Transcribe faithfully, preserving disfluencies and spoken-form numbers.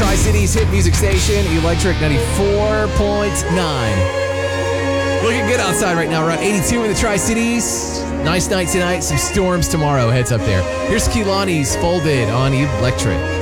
Tri-Cities hit music station, Electric ninety-four point nine. Looking good outside right now. We're at eighty-two in the Tri-Cities. Nice night tonight. Some storms tomorrow. Heads up there. Here's Kehlani's Folded on Electric.